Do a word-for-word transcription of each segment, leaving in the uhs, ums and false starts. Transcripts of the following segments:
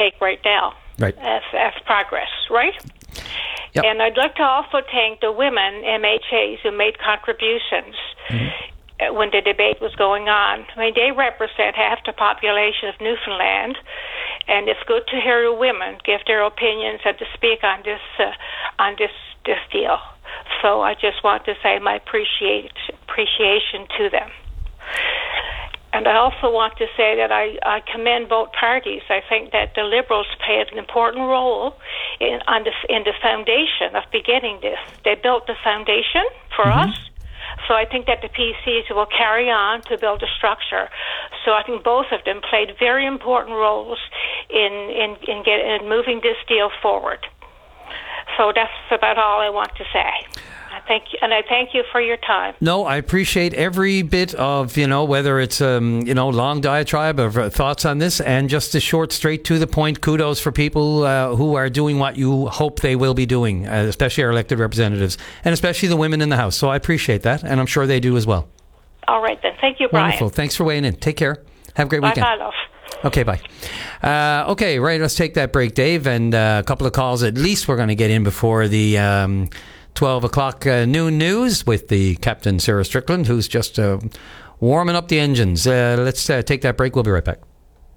take right now right. as, as progress, right? Yep. And I'd like to also thank the women M H As who made contributions mm-hmm. when the debate was going on. I mean, they represent half the population of Newfoundland, and it's good to hear the women give their opinions and to speak on this uh, on this this deal. So I just want to say my appreciate, appreciation to them. And I also want to say that I, I commend both parties. I think that the Liberals played an important role in, on the, in the foundation of beginning this. They built the foundation for mm-hmm. us. So I think that the P Cs will carry on to build a structure. So I think both of them played very important roles in, in, in, get, in moving this deal forward. So that's about all I want to say. I thank you, and I thank you for your time. No, I appreciate every bit of, you know, whether it's, um, you know, long diatribe of uh, thoughts on this and just a short, straight to the point kudos for people uh, who are doing what you hope they will be doing, uh, especially our elected representatives and especially the women in the House. So I appreciate that, and I'm sure they do as well. All right, then. Thank you, Brian. Wonderful. Thanks for weighing in. Take care. Have a great weekend. Bye, love. Okay, bye. Uh, okay, right, let's take that break, Dave, and uh, a couple of calls at least we're going to get in before the um, twelve o'clock uh, noon news with the Captain Sarah Strickland, who's just uh, warming up the engines. Uh, let's uh, take that break. We'll be right back.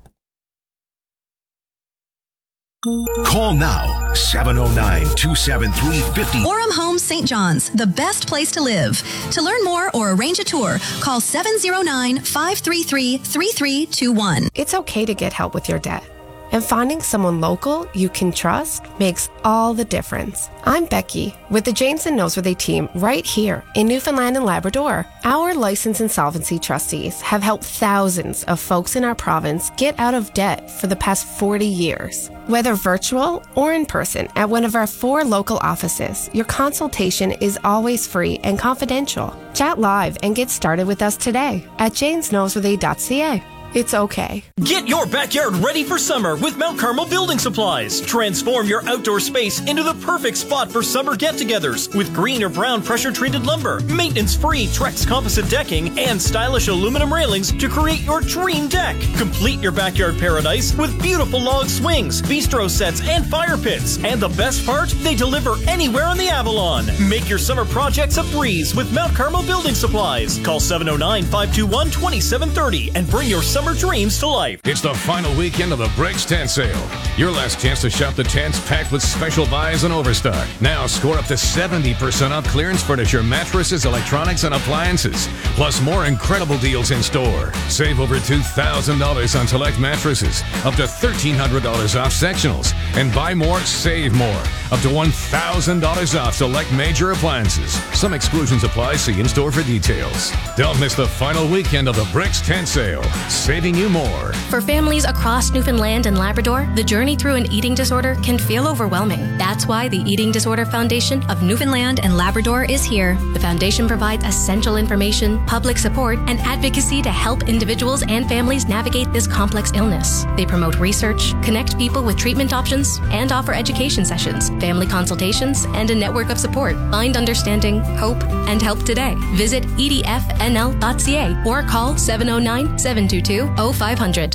Call now, seven oh nine, two seven three, five oh. Orem Homes Saint John's, the best place to live. To learn more or arrange a tour, call seven oh nine, five three three, three three two one. It's okay to get help with your debt. And finding someone local you can trust makes all the difference. I'm Becky with the Janes and Noseworthy team right here in Newfoundland and Labrador. Our licensed insolvency trustees have helped thousands of folks in our province get out of debt for the past forty years. Whether virtual or in person at one of our four local offices, your consultation is always free and confidential. Chat live and get started with us today at janes noseworthy dot c a. It's okay. Get your backyard ready for summer with Mount Carmel Building Supplies. Transform your outdoor space into the perfect spot for summer get-togethers with green or brown pressure-treated lumber, maintenance-free Trex composite decking, and stylish aluminum railings to create your dream deck. Complete your backyard paradise with beautiful log swings, bistro sets, and fire pits. And the best part, they deliver anywhere in the Avalon. Make your summer projects a breeze with Mount Carmel Building Supplies. Call seven oh nine, five two one, two seven three oh and bring your summer Summer dreams to life. It's the final weekend of the Bricks Tent Sale. Your last chance to shop the tents packed with special buys and overstock. Now score up to seventy percent off clearance furniture, mattresses, electronics, and appliances. Plus more incredible deals in store. Save over two thousand dollars on select mattresses. Up to thirteen hundred dollars off sectionals. And buy more, save more. Up to one thousand dollars off select major appliances. Some exclusions apply. See in store for details. Don't miss the final weekend of the Bricks Tent Sale. Saving you more. For families across Newfoundland and Labrador, the journey through an eating disorder can feel overwhelming. That's why the Eating Disorder Foundation of Newfoundland and Labrador is here. The foundation provides essential information, public support, and advocacy to help individuals and families navigate this complex illness. They promote research, connect people with treatment options, and offer education sessions, family consultations, and a network of support. Find understanding, hope, and help today. Visit e d f n l dot c a or call seven oh nine, seven two two, oh five hundred.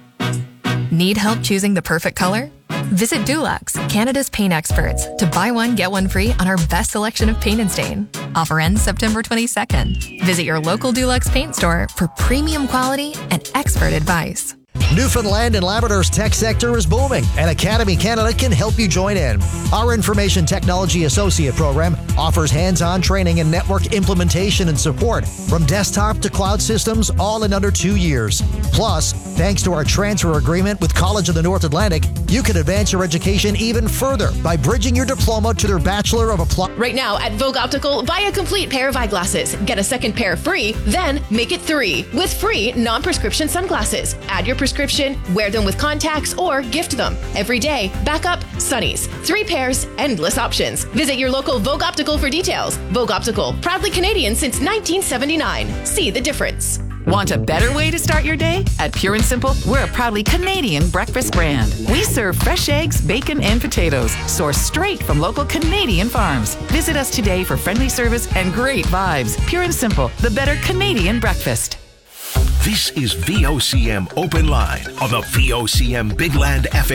Need help choosing the perfect color? Visit Dulux, Canada's paint experts, to buy one, get one free on our best selection of paint and stain. Offer ends September twenty-second. Visit your local Dulux paint store for premium quality and expert advice. Newfoundland and Labrador's tech sector is booming, and Academy Canada can help you join in. Our Information Technology Associate program offers hands-on training and network implementation and support from desktop to cloud systems, all in under two years. Plus, thanks to our transfer agreement with College of the North Atlantic, you can advance your education even further by bridging your diploma to their Bachelor of Applied. Right now at Vogue Optical, buy a complete pair of eyeglasses. Get a second pair free, then make it three with free non-prescription sunglasses. Add your prescription, wear them with contacts, or gift them. Every day, backup, sunnies. Three pairs, endless options. Visit your local Vogue Optical for details. Vogue Optical, proudly Canadian since nineteen seventy-nine. See the difference. Want a better way to start your day? At Pure and Simple, we're a proudly Canadian breakfast brand. We serve fresh eggs, bacon, and potatoes, sourced straight from local Canadian farms. Visit us today for friendly service and great vibes. Pure and Simple, the better Canadian breakfast. This is V O C M Open Line on the V O C M Big Land F M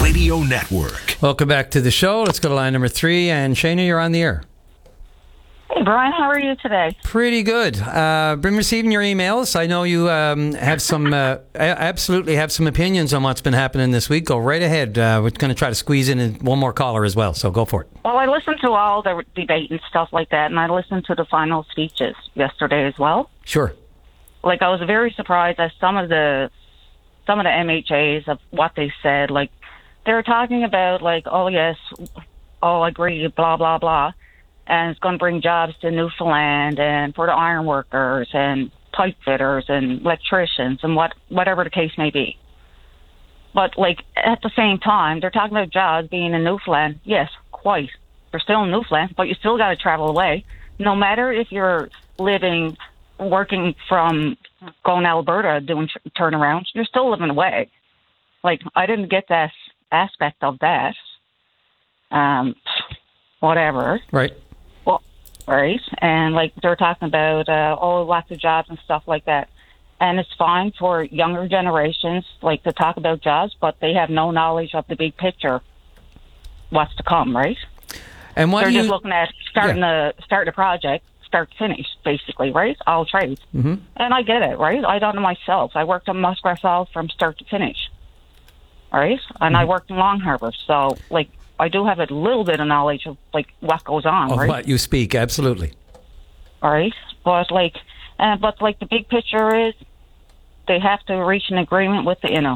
Radio Network. Welcome back to the show. Let's go to line number three. And Shana, you're on the air. Hey, Brian, how are you today? Pretty good. Uh, been receiving your emails. I know you um, have some, uh, absolutely have some opinions on what's been happening this week. Go right ahead. Uh, we're going to try to squeeze in one more caller as well, so go for it. Well, I listened to all the debate and stuff like that, and I listened to the final speeches yesterday as well. Sure. Like, I was very surprised at some of the some of the M H As of what they said. Like, they were talking about, like, oh, yes, oh, I agree, blah, blah, blah. And it's going to bring jobs to Newfoundland and for the iron workers and pipe fitters and electricians and what whatever the case may be. But, like, at the same time, they're talking about jobs being in Newfoundland. Yes, quite. They're still in Newfoundland, but you still got to travel away. No matter if you're living, working from going to Alberta doing t- turnarounds, you're still living away. Like, I didn't get that aspect of that. Um, whatever. Right. Right, and like they're talking about uh, oh, lots of jobs and stuff like that, and it's fine for younger generations like to talk about jobs, but they have no knowledge of the big picture, what's to come, right? And what they're do just you, looking at starting yeah. the start the project, start to finish, basically, right? All trades, mm-hmm. and I get it, right? I done it myself. I worked on Muskrat Falls from start to finish, right? And mm-hmm. I worked in Long Harbour, so like. I do have a little bit of knowledge of like what goes on, of right? what you speak, absolutely. All right, but like, uh, but like the big picture is, they have to reach an agreement with the Innu,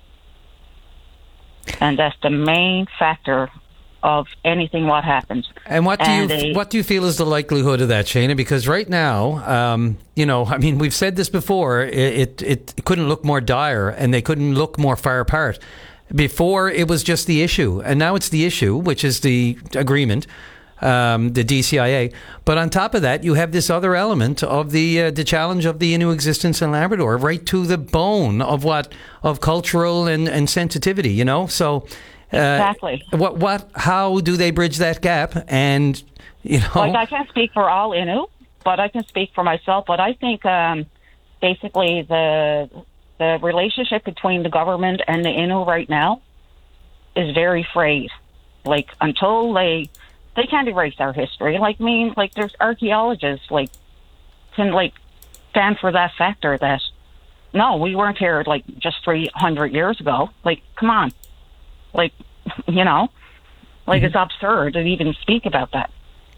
and that's the main factor of anything what happens. And what do and you they, what do you feel is the likelihood of that, Shana? Because right now, um, you know, I mean, we've said this before. It, it it couldn't look more dire, and they couldn't look more far apart. Before, it was just the issue, and now it's the issue, which is the agreement, um, the D C I A. But on top of that, you have this other element of the uh, the challenge of the Innu existence in Labrador, right to the bone of what of cultural and, and sensitivity, you know. So, uh, exactly. What what how do they bridge that gap? And you know, like I can't speak for all Innu, but I can speak for myself. But I think um, basically the. The relationship between the government and the Innu right now is very frayed. Like, until they they can't erase our history. Like, I mean, like, there's archaeologists, like, can, like, stand for that factor that, no, we weren't here, like, just three hundred years ago. Like, come on. Like, you know, like, mm-hmm. It's absurd to even speak about that.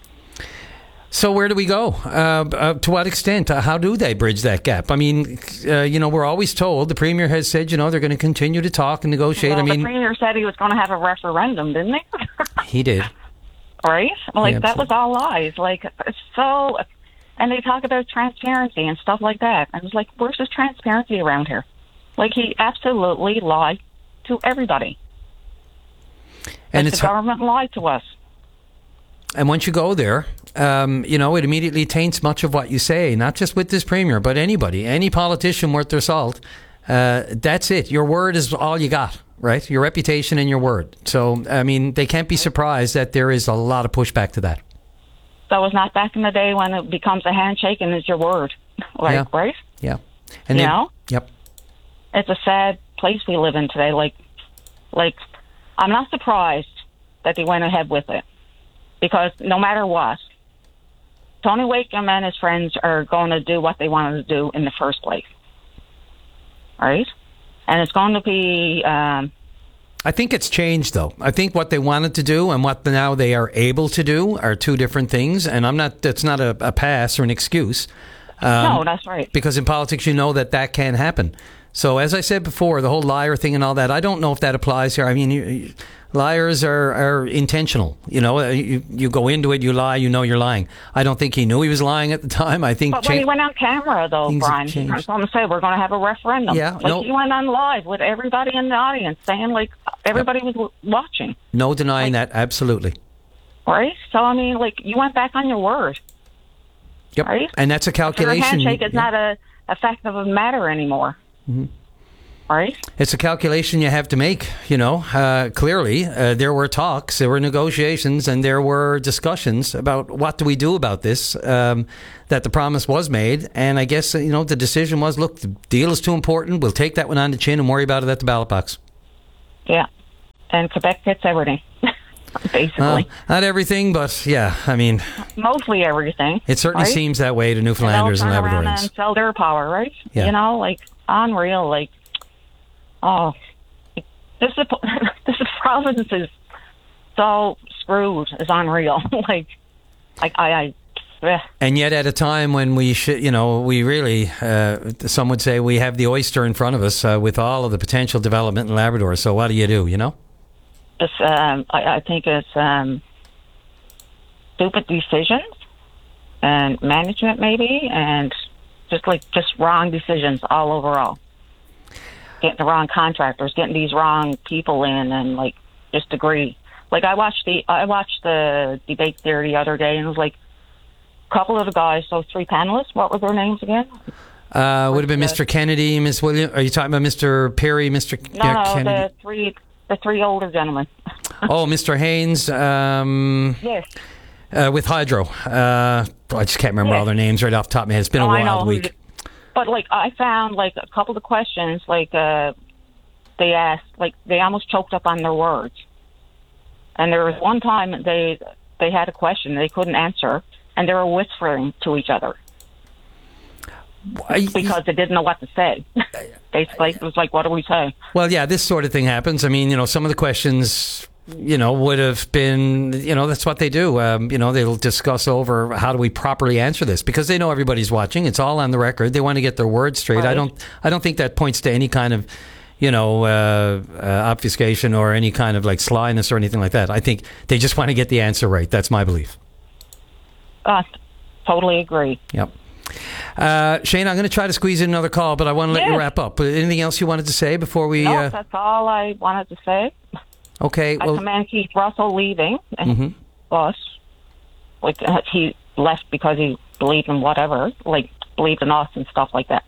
So where do we go? Uh, uh, to what extent? Uh, how do they bridge that gap? I mean, uh, you know, we're always told, the Premier has said, you know, they're going to continue to talk and negotiate. Well, I mean, the Premier said he was going to have a referendum, didn't he? He did. Right? Like, Yeah, that was all lies. Like, it's so... And they talk about transparency and stuff like that. I was like, where's this transparency around here? Like, he absolutely lied to everybody. And like it's the government lied to us. And once you go there, um, you know, it immediately taints much of what you say, not just with this Premier, but anybody, any politician worth their salt. Uh, that's it. Your word is all you got, right? Your reputation and your word. So, I mean, they can't be surprised that there is a lot of pushback to that. That was not back in the day when it becomes a handshake and it's your word. Like, yeah. right? Yeah. And you they, know? Yep. It's a sad place we live in today. Like, like, I'm not surprised that they went ahead with it. Because no matter what, Tony Wakeham and his friends are going to do what they wanted to do in the first place. All right? And it's going to be... Um, I think it's changed, though. I think what they wanted to do and what now they are able to do are two different things. And I'm not. That's not a, a pass or an excuse. Um, no, that's right. Because in politics, you know that that can happen. So as I said before, the whole liar thing and all that, I don't know if that applies here. I mean... You, you, Liars are, are intentional. You know, you, you go into it, you lie, you know you're lying. I don't think he knew he was lying at the time. I think. But when cha- he went on camera, though, Brian, I was going to say, we're going to have a referendum. Yeah, like, no, he went on live with everybody in the audience saying, like, everybody was w- watching. No denying like, that, absolutely. Right? So, I mean, like, you went back on your word. Yep. Right? And that's a calculation. So a handshake is yeah. not a, a fact of a matter anymore. Mm-hmm. Right? It's a calculation you have to make, you know. Uh, clearly, uh, there were talks, there were negotiations, and there were discussions about what do we do about this, um, that the promise was made. And I guess, you know, the decision was, look, the deal is too important. We'll take that one on the chin and worry about it at the ballot box. Yeah. and Quebec gets everything, basically. Uh, not everything, but yeah, I mean... Mostly everything. It certainly right? seems that way to Newfoundlanders and, and Labradorians. and and sell their power, right? Yeah. You know, like, unreal, like, oh, this, is, this is province is so screwed, it's unreal. like, like, I... I And yet, at a time when we should, you know, we really, uh, some would say we have the oyster in front of us uh, with all of the potential development in Labrador. So, what do you do? You know, it's, um, I, I think it's um, stupid decisions and management, maybe, and just like just wrong decisions all overall. Getting the wrong contractors, getting these wrong people in, and like just agree. Like I watched the I watched the debate there the other day, and it was like. Couple of the guys, so three panelists. What were their names again? Uh, would have been Mister Kennedy, Miss William. Are you talking about Mister Perry, Mister No, yeah, no, Kennedy? the three, the three older gentlemen. Oh, Mister Haynes. Um, yes. Uh, with Hydro. Uh, I just can't remember yes. all their names right off the top of my head. It's been oh, a I wild know week. Did, but like, I found like a couple of questions. Like, uh, they asked, like, they almost choked up on their words. And there was one time they they had a question they couldn't answer. And they were whispering to each other I, because they didn't know what to say. Basically, it was like, what do we say? Well, yeah, this sort of thing happens. I mean, you know, some of the questions, you know, would have been, you know, that's what they do. Um, you know, they'll discuss over how do we properly answer this because they know everybody's watching. It's all on the record. They want to get their words straight. Right. I don't, I don't think that points to any kind of, you know, uh, uh, obfuscation or any kind of like slyness or anything like that. I think they just want to get the answer right. That's my belief. Uh, totally agree. Yep. Uh, Shane, I'm going to try to squeeze in another call, but I want to let yes. you wrap up. Anything else you wanted to say before we... No, uh, that's all I wanted to say. Okay. I well, commend Keith Russell leaving, and mm-hmm. us. Like, uh, he left because he believed in whatever, like, believed in us and stuff like that.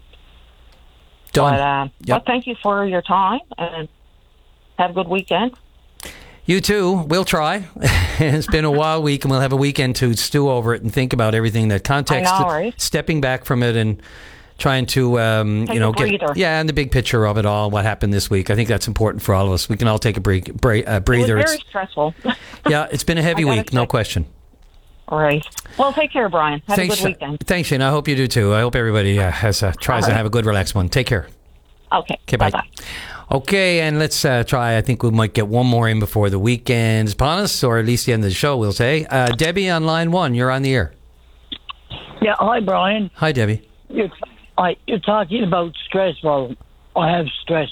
Done. But, uh, yep. but thank you for your time, and have a good weekend. You too. We'll try. It's been a wild week, and we'll have a weekend to stew over it and think about everything, that context, I know, right? stepping back from it and trying to, um, take you know, a breather. get yeah, and the big picture of it all, what happened this week. I think that's important for all of us. We can all take a break, break, uh, breather. It was very it's, stressful. Yeah, it's been a heavy week, no question. All right. Well, take care, Brian. Have Thanks, a good weekend. Thanks, Shane. I hope you do too. I hope everybody uh, has uh, tries right. to have a good, relaxed one. Take care. Okay. Okay, bye. Bye-bye. Okay, and let's uh, try. I think we might get one more in before the weekend is upon us, or at least the end of the show, we'll say. Uh, Debbie on line one, you're on the air. Yeah, hi, Brian. Hi, Debbie. You're, I, you're talking about stress. Well, I have stress.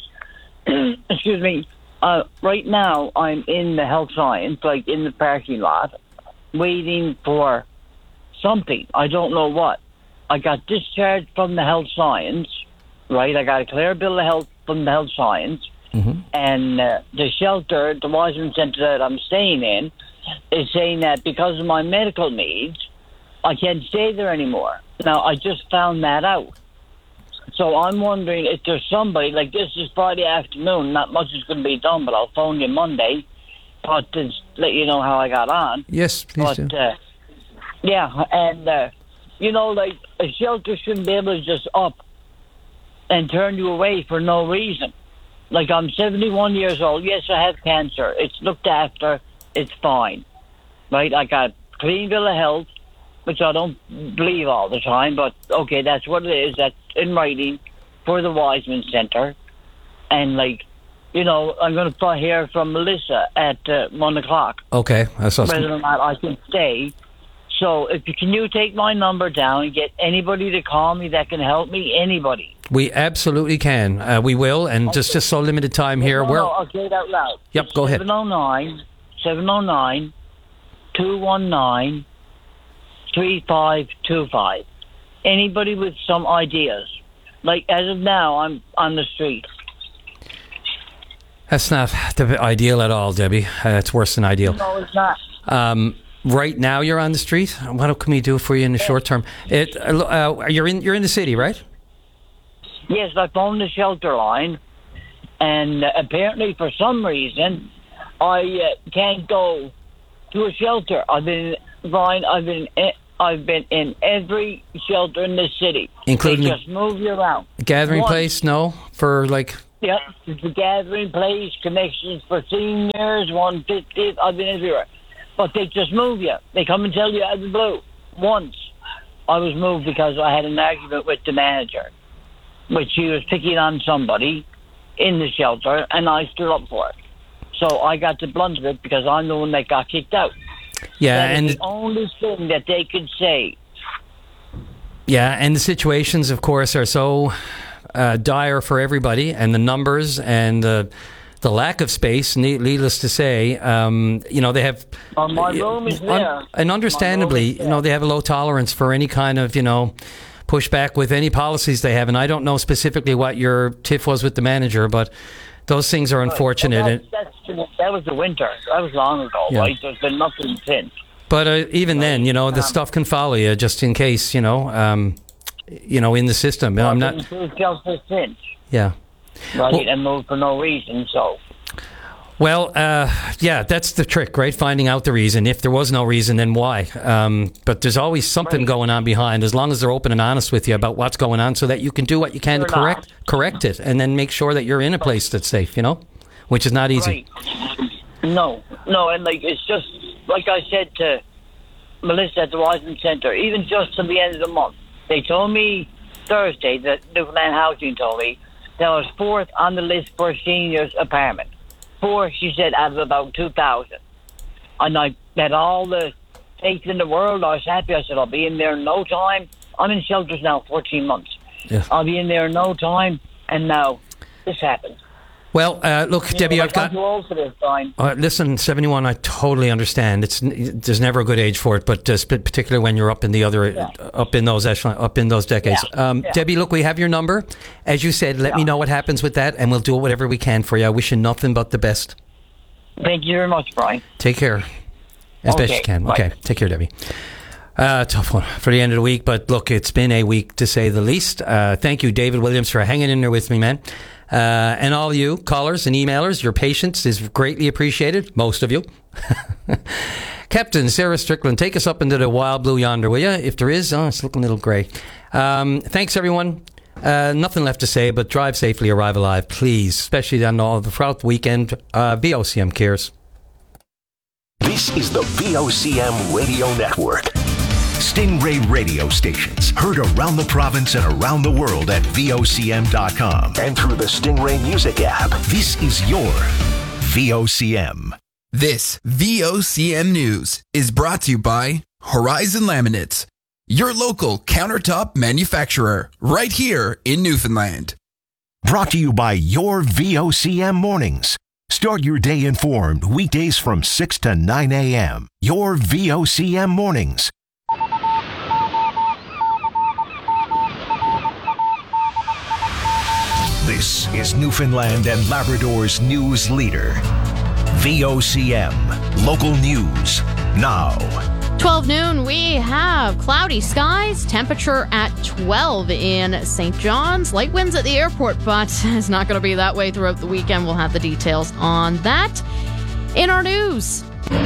Excuse me. Uh, right now, I'm in the health science, like in the parking lot, waiting for something. I don't know what. I got discharged from the health science, right? I got a clear bill of health from the health science, mm-hmm. and uh, the shelter, the Wiseman Centre that I'm staying in, is saying that because of my medical needs, I can't stay there anymore. Now, I just found that out. So I'm wondering if there's somebody, like this is Friday afternoon, not much is going to be done, but I'll phone you Monday, but to let you know how I got on. Yes, please but, do. Uh, yeah, and, uh, you know, like a shelter shouldn't be able to just up and turn you away for no reason. Like, I'm seventy-one years old. Yes, I have cancer. It's looked after. It's fine. Right? I got clean bill of health, which I don't believe all the time, but okay, that's what it is. That's in writing for the Wiseman Centre. And, like, you know, I'm going to hear from Melissa at uh, one o'clock. Okay. That's awesome. Whether or not I can stay. So, if you, can you take my number down and get anybody to call me that can help me? Anybody. We absolutely can. Uh, we will, and okay. just just so limited time here. No, We're... no, I'll get it out loud. Yep, it's go ahead. seven oh nine, seven oh nine, two one nine, three five two five. Anybody with some ideas. Like, as of now, I'm on the street. That's not the ideal at all, Debbie. Uh, it's worse than ideal. No, it's not. Um, right now, you're on the street. What can we do for you in the yeah. short term? It, uh, you're in. You're in the city, right? Yes, I phoned the shelter line, and uh, apparently, for some reason, I uh, can't go to a shelter. I've been, Brian. I've been. I've been in every shelter in the city, including they just move you around. Gathering Once. place. No, for like Yeah, it's a gathering place, connections for seniors, one fiftieth, I've been everywhere. But they just move you. They come and tell you out of the blue. Once, I was moved because I had an argument with the manager, which she was picking on somebody in the shelter, and I stood up for it. So I got the blunt of it because I'm the one that got kicked out. Yeah, that and is the only thing that they could say. Yeah, and the situations, of course, are so uh, dire for everybody, and the numbers and the the lack of space. Needless to say, um, you know, they have. Uh, my room is there, un- and understandably, you know, they have a low tolerance for any kind of, you know, pushback with any policies they have. And I don't know specifically what your tiff was with the manager, but those things are unfortunate. Well, that's, that's, that was the winter. That was long ago, Yeah. right? There's been nothing since. But uh, even then, you know, the Um, stuff can follow you just in case, you know, um, you know, in the system. I'm not. Just since, Yeah. right? Well- and moved for no reason. So. Well, uh, yeah, that's the trick, right? Finding out the reason. If there was no reason, then why? Um, but there's always something going on behind, as long as they're open and honest with you about what's going on, so that you can do what you can to They're correct correct it, and then make sure that you're in a place that's safe. You know, which is not easy. Right. No, no, and like it's just like I said to Melissa at the Rising Centre. Even just to the end of the month, they told me Thursday that Newfoundland Housing told me that I was fourth on the list for a seniors apartment. Four, she said, out of about two thousand. And I had all the faith in the world. I was happy. I said, I'll be in there in no time. I'm in shelters now fourteen months. Yeah. I'll be in there in no time. And now this happened. Well, uh, look, You Debbie, know, I've like, I'm got. too old for this, Brian. Uh, listen, seventy-one, I totally understand. It's there's never a good age for it, but uh, sp- particularly when you're up in the other, Yeah. up in those echelon, up in those decades. Yeah. Um, Yeah. Debbie, look, we have your number. As you said, let me know what happens with that, and we'll do whatever we can for you. I wish you nothing but the best. Thank you very much, Brian. Take care, as best Okay, you can. bye. Okay, take care, Debbie. Uh, tough one for the end of the week, but look, it's been a week to say the least. Uh, thank you, David Williams, for hanging in there with me, man. Uh, and all you callers and emailers, your patience is greatly appreciated. Most of you. Captain Sarah Strickland, take us up into the wild blue yonder, will you? If there is, oh, it's looking a little grey. Um, thanks, everyone. Uh, nothing left to say, but drive safely, arrive alive, please, especially on all the throughout the weekend. Uh, V O C M cares. This is the V O C M Radio Network. Stingray radio stations heard around the province and around the world at V O C M dot com and through the Stingray Music app. This is your V O C M. This V O C M News is brought to you by Horizon Laminates, your local countertop manufacturer right here in Newfoundland. Brought to you by your V O C M mornings. Start your day informed weekdays from six to nine a.m. Your V O C M mornings. This is Newfoundland and Labrador's news leader. V O C M. Local news now. twelve noon, we have cloudy skies, temperature at twelve in Saint John's. Light winds at the airport, but it's not going to be that way throughout the weekend. We'll have the details on that in our news.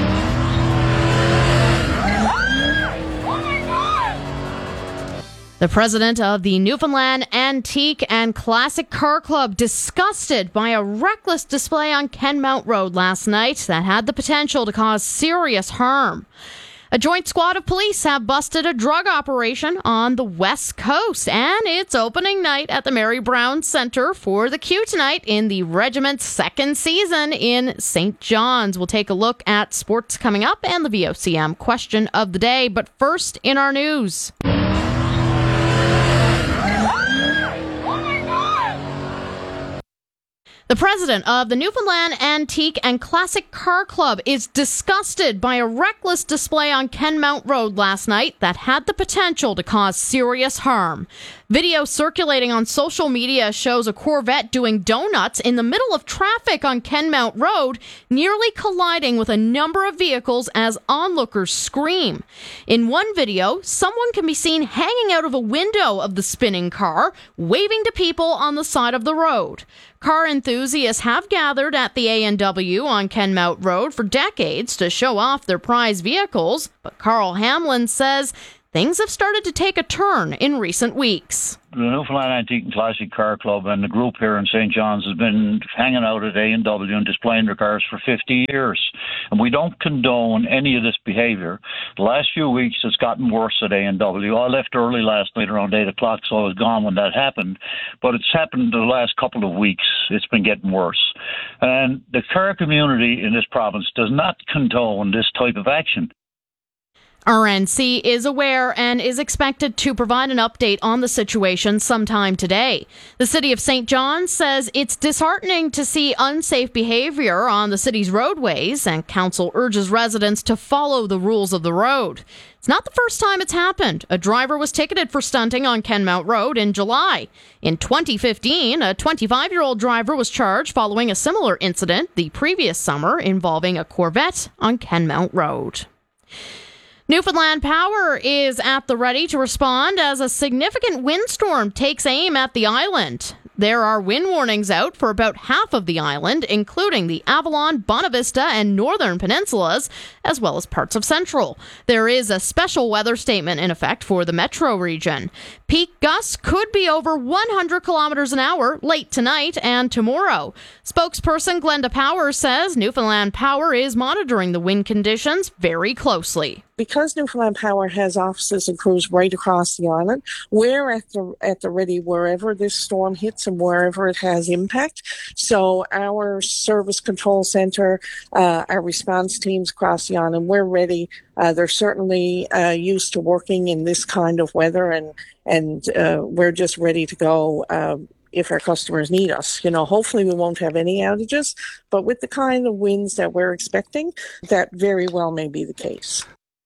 The president of the Newfoundland Antique and Classic Car Club disgusted by a reckless display on Kenmount Road last night that had the potential to cause serious harm. A joint squad of police have busted a drug operation on the West Coast, and it's opening night at the Mary Brown Centre for the Q tonight in the regiment's second season in Saint John's. We'll take a look at sports coming up and the V O C M question of the day, but first in our news. The president of the Newfoundland Antique and Classic Car Club is disgusted by a reckless display on Kenmount Road last night that had the potential to cause serious harm. Video circulating on social media shows a Corvette doing donuts in the middle of traffic on Kenmount Road, nearly colliding with a number of vehicles as onlookers scream. In one video, someone can be seen hanging out of a window of the spinning car, waving to people on the side of the road. Car enthusiasts have gathered at the A and W on Kenmount Road for decades to show off their prize vehicles, but Carl Hamlin says things have started to take a turn in recent weeks. The Newfoundland Antique and Classic Car Club and the group here in Saint John's has been hanging out at A and W and displaying their cars for fifty years. And we don't condone any of this behaviour. The last few weeks it's gotten worse at A and W. I left early last night around eight o'clock, so I was gone when that happened. But it's happened the last couple of weeks. It's been getting worse. And the car community in this province does not condone this type of action. R N C is aware and is expected to provide an update on the situation sometime today. The City of Saint John says it's disheartening to see unsafe behavior on the city's roadways, and council urges residents to follow the rules of the road. It's not the first time it's happened. A driver was ticketed for stunting on Kenmount Road in July. In twenty fifteen, a twenty-five-year-old driver was charged following a similar incident the previous summer involving a Corvette on Kenmount Road. Newfoundland Power is at the ready to respond as a significant windstorm takes aim at the island. There are wind warnings out for about half of the island, including the Avalon, Bonavista, and Northern Peninsulas, as well as parts of Central. There is a special weather statement in effect for the metro region. Peak gusts could be over one hundred kilometers an hour late tonight and tomorrow. Spokesperson Glenda Powers says Newfoundland Power is monitoring the wind conditions very closely. Because Newfoundland Power has offices and crews right across the island, we're at the at the ready wherever this storm hits and wherever it has impact. So our service control center, uh, our response teams across the island, we're ready. Uh, they're certainly uh, used to working in this kind of weather, and and uh, we're just ready to go. Uh, if our customers need us. You know, hopefully we won't have any outages, but with the kind of winds that we're expecting, that very well may be the case.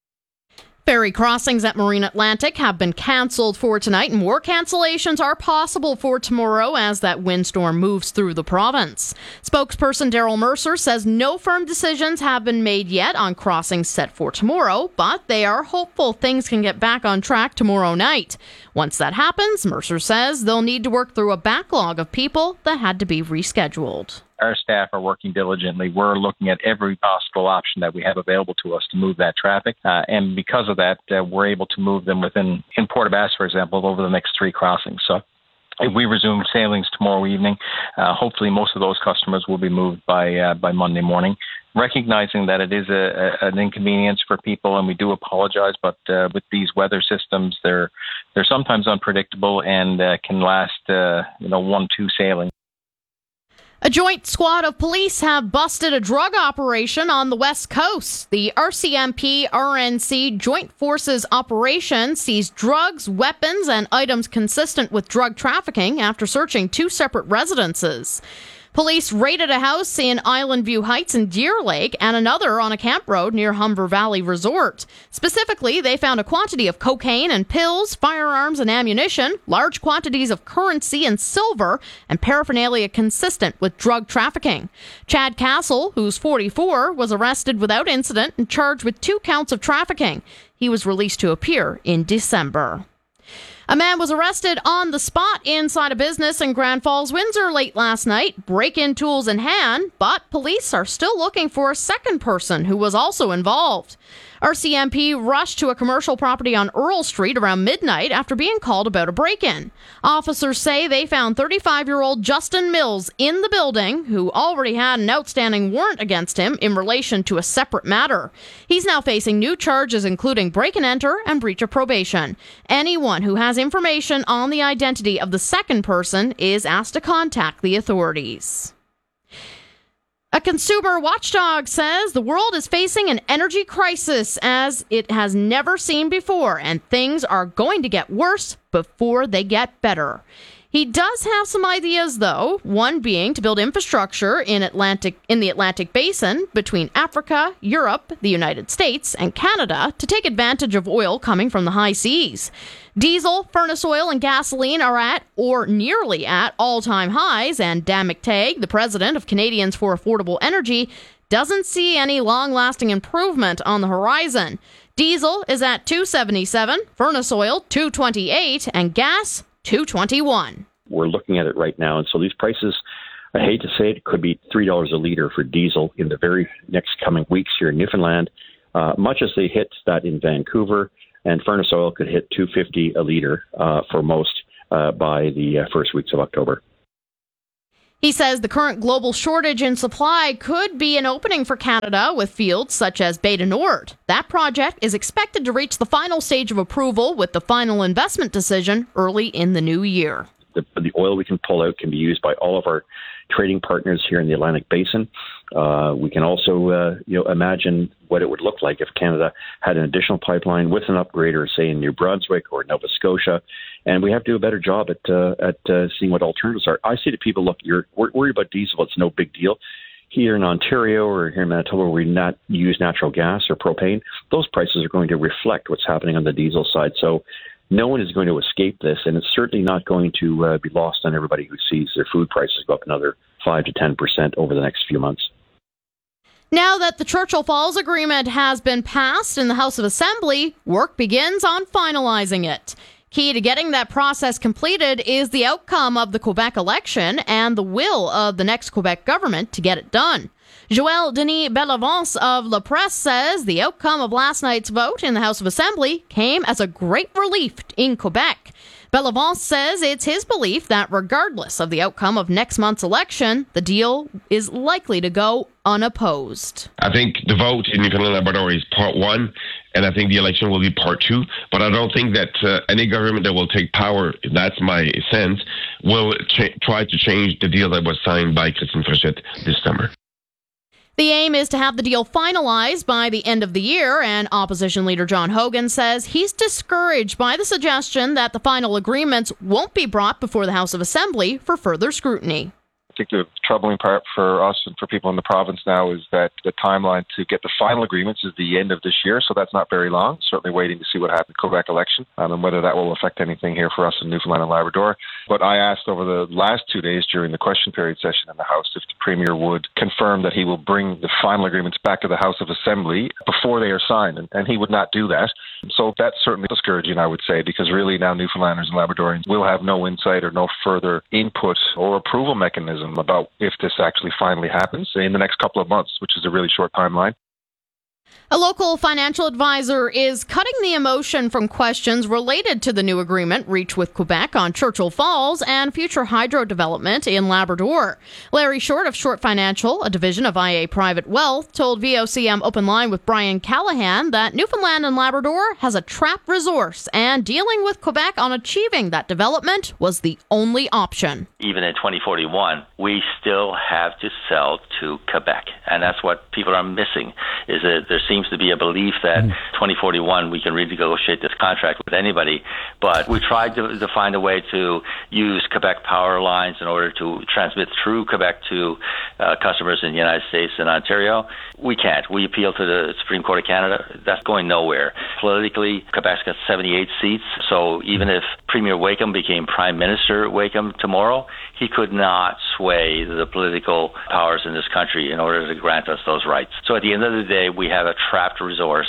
Ferry crossings at Marine Atlantic have been cancelled for tonight, and more cancellations are possible for tomorrow as that windstorm moves through the province. Spokesperson Daryl Mercer says no firm decisions have been made yet on crossings set for tomorrow, but they are hopeful things can get back on track tomorrow night. Once that happens, Mercer says they'll need to work through a backlog of people that had to be rescheduled. Our staff are working diligently. We're looking at every possible option that we have available to us to move that traffic. Uh, and because of that, uh, we're able to move them within, in Port aux Basques, for example, over the next three crossings. So if we resume sailings tomorrow evening, uh, hopefully most of those customers will be moved by uh, by Monday morning, recognizing that it is a, a, an inconvenience for people, and we do apologize, but uh, with these weather systems, they're they're sometimes unpredictable and uh, can last uh, you know one, two sailings. A joint squad of police have busted a drug operation on the West Coast. The R C M P R N C Joint Forces operation seized drugs, weapons, and items consistent with drug trafficking after searching two separate residences. Police raided a house in Island View Heights and Deer Lake and another on a camp road near Humber Valley Resort. Specifically, they found a quantity of cocaine and pills, firearms and ammunition, large quantities of currency and silver, and paraphernalia consistent with drug trafficking. Chad Castle, who's forty-four, was arrested without incident and charged with two counts of trafficking. He was released to appear in December. A man was arrested on the spot inside a business in Grand Falls, Windsor late last night, break-in tools in hand, but police are still looking for a second person who was also involved. R C M P rushed to a commercial property on Earl Street around midnight after being called about a break-in. Officers say they found thirty-five-year-old Justin Mills in the building, who already had an outstanding warrant against him in relation to a separate matter. He's now facing new charges including break-and-enter and breach of probation. Anyone who has information on the identity of the second person is asked to contact the authorities. A consumer watchdog says the world is facing an energy crisis as it has never seen before, and things are going to get worse before they get better. He does have some ideas, though, one being to build infrastructure in Atlantic in the Atlantic Basin between Africa, Europe, the United States, and Canada to take advantage of oil coming from the high seas. Diesel, furnace oil, and gasoline are at, or nearly at, all-time highs, and Dan McTagg, the president of Canadians for Affordable Energy, doesn't see any long-lasting improvement on the horizon. Diesel is at two seventy-seven, furnace oil two twenty-eight, and gas two twenty-one. We're looking at it right now, and so these prices, I hate to say it, it could be three dollars a litre for diesel in the very next coming weeks here in Newfoundland. Uh, much as they hit that in Vancouver, and furnace oil could hit two fifty a liter uh, for most uh, by the uh, first weeks of October. He says the current global shortage in supply could be an opening for Canada with fields such as Beta Nord. That project is expected to reach the final stage of approval with the final investment decision early in the new year. The, the oil we can pull out can be used by all of our trading partners here in the Atlantic Basin. Uh, we can also, uh, you know, imagine what it would look like if Canada had an additional pipeline with an upgrader, say in New Brunswick or Nova Scotia. And we have to do a better job at uh, at uh, seeing what alternatives are. I say to people, look, you're worried about diesel. It's no big deal. Here in Ontario or here in Manitoba, where we not use natural gas or propane, those prices are going to reflect what's happening on the diesel side. So no one is going to escape this, and it's certainly not going to uh, be lost on everybody who sees their food prices go up another five to ten percent over the next few months. Now that the Churchill Falls Agreement has been passed in the House of Assembly, work begins on finalizing it. Key to getting that process completed is the outcome of the Quebec election and the will of the next Quebec government to get it done. Joël Denis Bellavance of La Presse says the outcome of last night's vote in the House of Assembly came as a great relief in Quebec. Bellavance says it's his belief that regardless of the outcome of next month's election, the deal is likely to go unopposed. I think the vote in Newfoundland and Labrador is part one, and I think the election will be part two. But I don't think that uh, any government that will take power, that's my sense, will ch- try to change the deal that was signed by Christine Frechette this summer. The aim is to have the deal finalized by the end of the year, and opposition leader John Hogan says he's discouraged by the suggestion that the final agreements won't be brought before the House of Assembly for further scrutiny. I think the troubling part for us and for people in the province now is that the timeline to get the final agreements is the end of this year, so that's not very long. Certainly waiting to see what happens in the Quebec election um, and whether that will affect anything here for us in Newfoundland and Labrador. But I asked over the last two days during the question period session in the House if the Premier would confirm that he will bring the final agreements back to the House of Assembly before they are signed, and, and he would not do that. So that's certainly discouraging, I would say, because really now Newfoundlanders and Labradorians will have no insight or no further input or approval mechanism about if this actually finally happens in the next couple of months, which is a really short timeline. A local financial advisor is cutting the emotion from questions related to the new agreement reached with Quebec on Churchill Falls and future hydro development in Labrador. Larry Short of Short Financial, a division of I A Private Wealth, told V O C M Open Line with Brian Callahan that Newfoundland and Labrador has a trapped resource, and dealing with Quebec on achieving that development was the only option. Even in twenty forty-one, we still have to sell to Quebec, and that's what people are missing, is that there seems to be a belief that mm. twenty forty-one we can renegotiate this contract with anybody, but we tried to, to find a way to use Quebec power lines in order to transmit through Quebec to uh, customers in the United States and Ontario. We can't. We appeal to the Supreme Court of Canada. That's going nowhere. Politically, Quebec's got seventy-eight seats, so even if Premier Wakeham became Prime Minister Wakeham tomorrow, he could not sway the political powers in this country in order to grant us those rights. So at the end of the day, we have a trapped resource.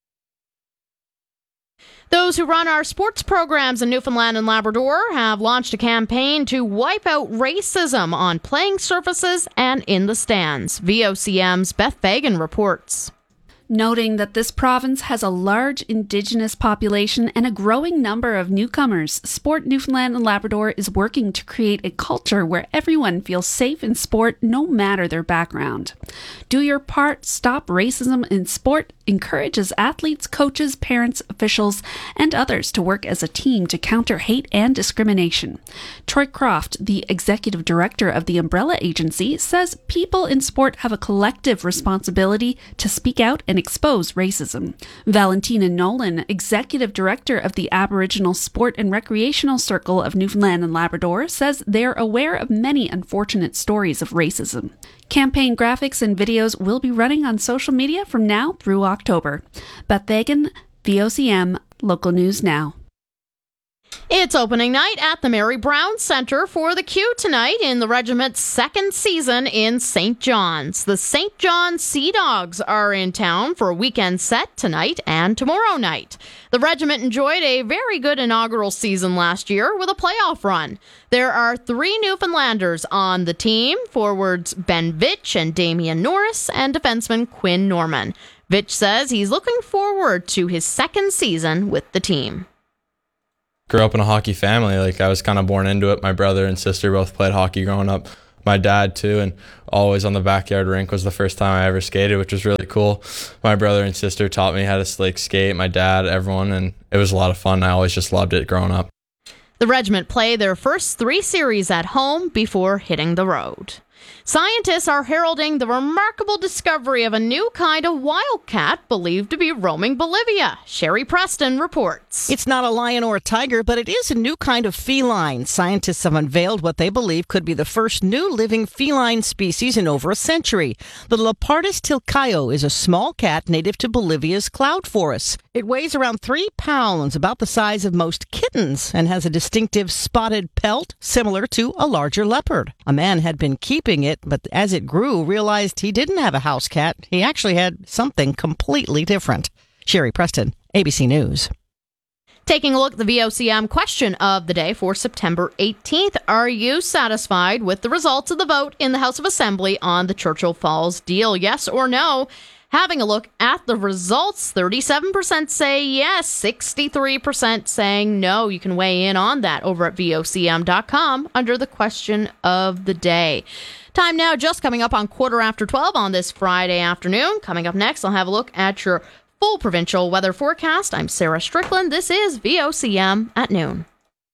Those who run our sports programs in Newfoundland and Labrador have launched a campaign to wipe out racism on playing surfaces and in the stands. V O C M's Beth Fagan reports. Noting that this province has a large Indigenous population and a growing number of newcomers, Sport Newfoundland and Labrador is working to create a culture where everyone feels safe in sport no matter their background. Do your part, stop racism in sport, encourages athletes, coaches, parents, officials, and others to work as a team to counter hate and discrimination. Troy Croft, the executive director of the Umbrella Agency, says people in sport have a collective responsibility to speak out and expose racism. Valentina Nolan, executive director of the Aboriginal Sport and Recreational Circle of Newfoundland and Labrador, says they're aware of many unfortunate stories of racism. Campaign graphics and videos will be running on social media from now through October. Beth Fagan, V O C M, Local News Now. It's opening night at the Mary Brown Center for the Q tonight in the regiment's second season in Saint John's. The Saint John Sea Dogs are in town for a weekend set tonight and tomorrow night. The regiment enjoyed a very good inaugural season last year with a playoff run. There are three Newfoundlanders on the team, forwards Ben Vitch and Damian Norris, and defenseman Quinn Norman. Vitch says he's looking forward to his second season with the team. Grew up in a hockey family. Like, I was kind of born into it. My brother and sister both played hockey growing up. My dad too, and always on the backyard rink was the first time I ever skated, which was really cool. My brother and sister taught me how to like skate, my dad, everyone, and it was a lot of fun. I always just loved it growing up. The regiment play their first three series at home before hitting the road. Scientists are heralding the remarkable discovery of a new kind of wildcat believed to be roaming Bolivia. Sherry Preston reports. It's not a lion or a tiger, but it is a new kind of feline. Scientists have unveiled what they believe could be the first new living feline species in over a century. The Leopardus tilcayo is a small cat native to Bolivia's cloud forests. It weighs around three pounds, about the size of most kittens, and has a distinctive spotted pelt similar to a larger leopard. A man had been keeping it, but as it grew, realized he didn't have a house cat. He actually had something completely different. Sherry Preston, A B C News. Taking a look at the V O C M question of the day for September eighteenth. Are you satisfied with the results of the vote in the House of Assembly on the Churchill Falls deal? Yes or no? Having a look at the results, thirty-seven percent say yes, sixty-three percent saying no. You can weigh in on that over at V O C M dot com under the question of the day. Time now just coming up on quarter after twelve on this Friday afternoon. Coming up next, I'll have a look at your full provincial weather forecast. I'm Sarah Strickland. This is V O C M at noon.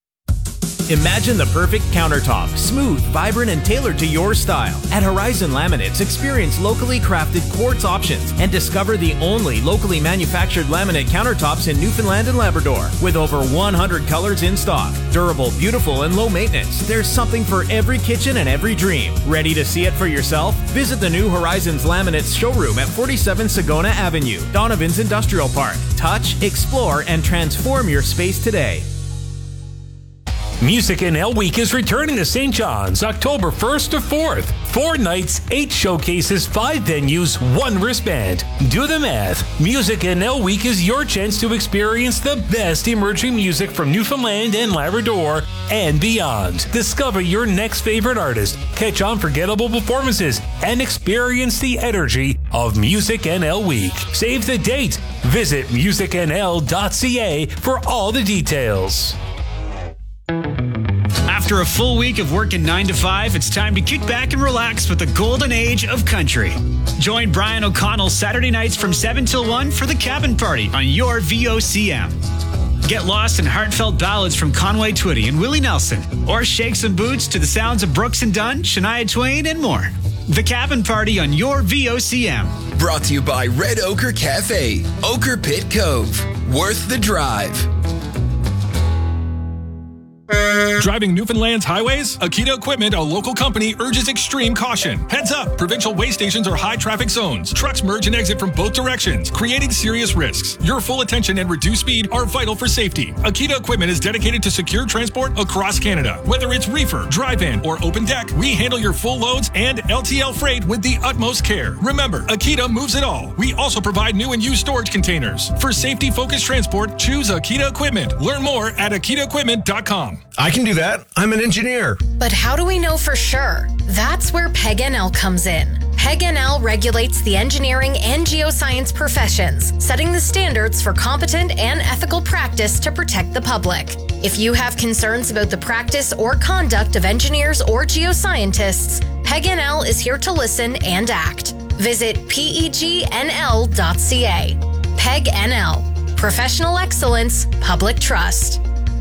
Imagine the perfect countertop, smooth, vibrant, and tailored to your style. At Horizon Laminates, experience locally crafted quartz options and discover the only locally manufactured laminate countertops in Newfoundland and Labrador. With over one hundred colors in stock, durable, beautiful, and low maintenance, there's something for every kitchen and every dream. Ready to see it for yourself? Visit the new Horizons Laminates showroom at forty-seven Sagona Avenue, Donovan's Industrial Park. Touch, explore, and transform your space today. Music N L Week is returning to Saint John's October first to fourth. Four nights, eight showcases, five venues, one wristband. Do the math. Music N L Week is your chance to experience the best emerging music from Newfoundland and Labrador and beyond. Discover your next favorite artist, catch unforgettable performances, and experience the energy of Music N L Week. Save the date. Visit music n l dot c a for all the details. After a full week of working nine to five, it's time to kick back and relax with the golden age of country. Join Brian O'Connell Saturday nights from seven till one for the Cabin Party on your V O C M. Get lost in heartfelt ballads from Conway Twitty and Willie Nelson, or shake some boots to the sounds of Brooks and Dunn, Shania Twain, and more. The Cabin Party on your V O C M. Brought to you by Red Ochre Cafe, Ochre Pit Cove. Worth the drive. Driving Newfoundland's highways? Akita Equipment, a local company, urges extreme caution. Heads up! Provincial way stations are high traffic zones. Trucks merge and exit from both directions, creating serious risks. Your full attention and reduced speed are vital for safety. Akita Equipment is dedicated to secure transport across Canada. Whether it's reefer, drive-in, or open deck, we handle your full loads and L T L freight with the utmost care. Remember, Akita moves it all. We also provide new and used storage containers. For safety-focused transport, choose Akita Equipment. Learn more at akita equipment dot com. I can do that. I'm an engineer. But how do we know for sure? That's where P E G N L comes in. P E G N L regulates the engineering and geoscience professions, setting the standards for competent and ethical practice to protect the public. If you have concerns about the practice or conduct of engineers or geoscientists, P E G N L is here to listen and act. Visit P E G N L dot C A. P E G N L. Professional excellence, public trust.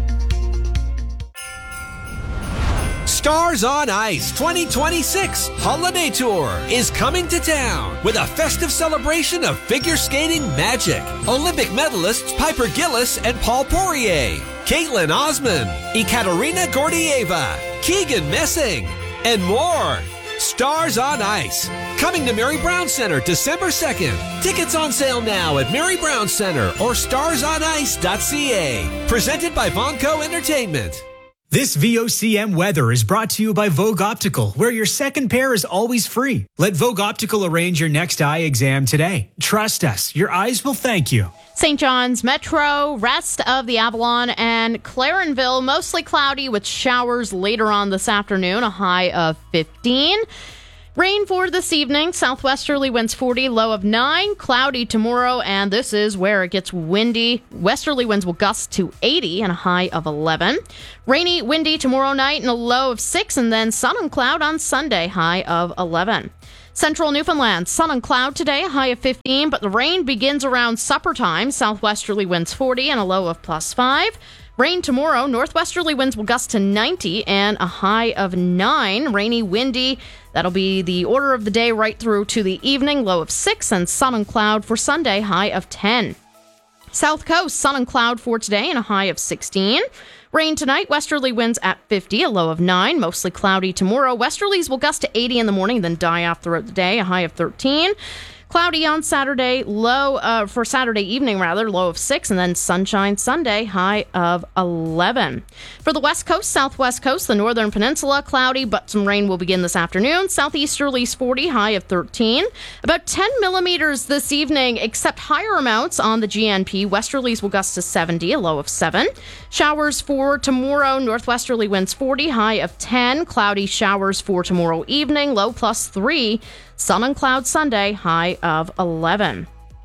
Stars on Ice twenty twenty-six Holiday Tour is coming to town with a festive celebration of figure skating magic. Olympic medalists Piper Gillis and Paul Poirier, Caitlin Osman, Ekaterina Gordieva, Keegan Messing, and more. Stars on Ice, coming to Mary Brown Center December second. Tickets on sale now at Mary Brown Center or stars on ice dot c a. Presented by Vonco Entertainment. This V O C M weather is brought to you by Vogue Optical, where your second pair is always free. Let Vogue Optical arrange your next eye exam today. Trust us, your eyes will thank you. Saint John's Metro, rest of the Avalon and Clarenville, mostly cloudy with showers later on this afternoon, a high of fifteen. Rain for this evening, southwesterly winds forty, low of nine, cloudy tomorrow, and this is where it gets windy. Westerly winds will gust to eighty and a high of eleven. Rainy, windy tomorrow night and a low of six, and then sun and cloud on Sunday, high of eleven. Central Newfoundland, sun and cloud today, a high of fifteen, but the rain begins around supper time. Southwesterly winds forty and a low of plus five. Rain tomorrow, northwesterly winds will gust to ninety and a high of nine. Rainy, windy, that'll be the order of the day right through to the evening, low of six, and sun and cloud for Sunday, high of ten. South Coast, sun and cloud for today and a high of sixteen. Rain tonight, westerly winds at fifty, a low of nine, mostly cloudy tomorrow. Westerlies will gust to eighty in the morning, then die off throughout the day, a high of thirteen. Cloudy on Saturday, low uh, for Saturday evening, rather, low of six, and then sunshine Sunday, high of eleven. For the west coast, southwest coast, the northern peninsula, cloudy, but some rain will begin this afternoon. Southeasterlies forty, high of thirteen. About ten millimeters this evening, except higher amounts on the G N P. Westerlies will gust to seventy, a low of seven. Showers for tomorrow, northwesterly winds forty, high of ten. Cloudy showers for tomorrow evening, low plus three. Sun and cloud Sunday, high of eleven.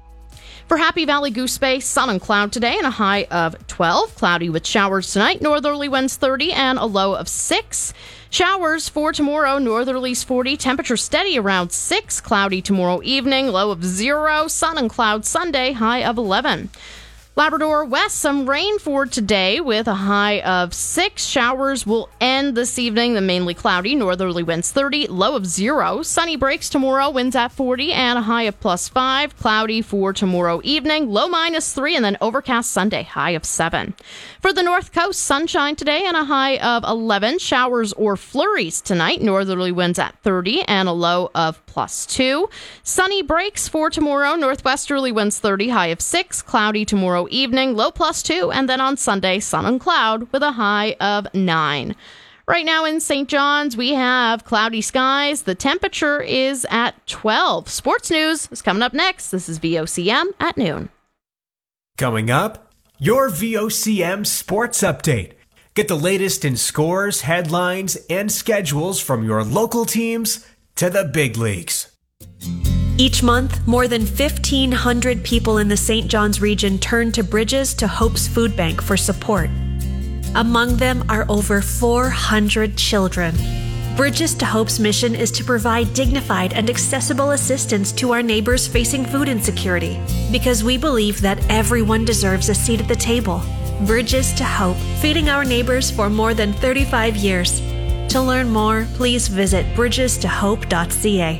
For Happy Valley Goose Bay, sun and cloud today and a high of twelve. Cloudy with showers tonight, northerly winds thirty and a low of six. Showers for tomorrow, northerlies forty, temperature steady around six. Cloudy tomorrow evening, low of zero. Sun and cloud Sunday, high of eleven. Labrador West, some rain for today with a high of six. Showers will end this evening, then mainly cloudy. Northerly winds thirty, low of zero. Sunny breaks tomorrow, winds at forty and a high of plus five. Cloudy for tomorrow evening, low minus three, and then overcast Sunday, high of seven. For the North Coast, sunshine today and a high of eleven. Showers or flurries tonight. Northerly winds at thirty and a low of plus two. Sunny breaks for tomorrow. Northwesterly winds thirty, high of six. Cloudy tomorrow evening, low plus two, and then on Sunday, sun and cloud with a high of nine. Right now in Saint John's, we have cloudy skies. The temperature is at twelve. Sports news is coming up next. This is V O C M at noon. Coming up, your V O C M Sports Update. Get the latest in scores, headlines, and schedules from your local teams to the big leagues. Each month, more than fifteen hundred people in the Saint John's region turn to Bridges to Hope's Food Bank for support. Among them are over four hundred children. Bridges to Hope's mission is to provide dignified and accessible assistance to our neighbors facing food insecurity, because we believe that everyone deserves a seat at the table. Bridges to Hope, feeding our neighbors for more than thirty-five years. To learn more, please visit bridges to hope dot c a.